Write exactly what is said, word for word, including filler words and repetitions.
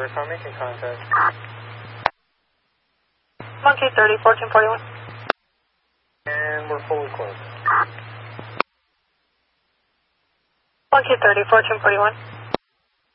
Recon making contact. Monkey thirty, fourteen forty-one. And we're fully closed. Monkey thirty, fourteen forty-one.